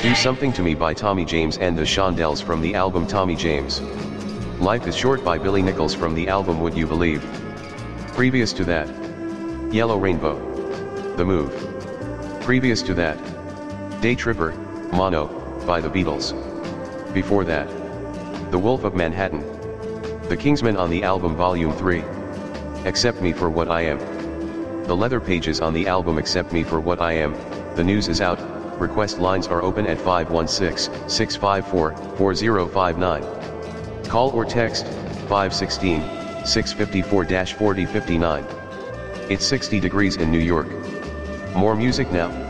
Do Something to Me by Tommy James and the Shondells from the album Tommy James. Life is Short by Billy Nichols from the album Would You Believe. Previous to that, Yellow Rainbow, The Move. Previous to that, Day Tripper, Mono, by the Beatles. Before that, The Wolf of Manhattan, The Kingsmen on the album Volume 3. Accept Me for What I Am. The Leather Pages on the album Accept Me for What I Am. The news is out. Request lines are open at 516-654-4059. Call or text 516-654-4059. It's 60 degrees in New York. More music now.